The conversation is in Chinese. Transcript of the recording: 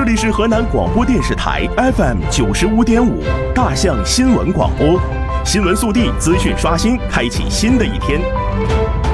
里是河南广播电视台 FM 95.5大象新闻广播，新闻速递，资讯刷新，开启新的一天。